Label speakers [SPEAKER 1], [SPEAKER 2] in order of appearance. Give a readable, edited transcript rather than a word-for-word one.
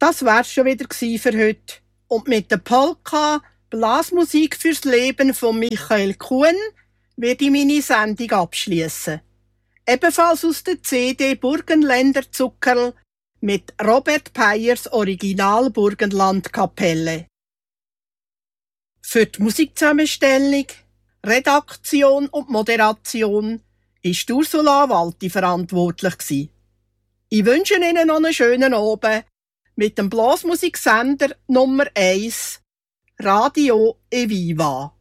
[SPEAKER 1] Das wär's schon wieder für heute. Und mit der Polka Blasmusik fürs Leben von Michael Kuhn werde ich meine Sendung abschließen. Ebenfalls aus der CD Burgenländer Zuckerl mit Robert Peyers Original Burgenland Kapelle. Für die Musikzusammenstellung, Redaktion und Moderation ist Ursula Walti verantwortlich. Ich wünsche Ihnen noch einen schönen Abend mit dem Blasmusiksender Nummer 1 Radio Eviva.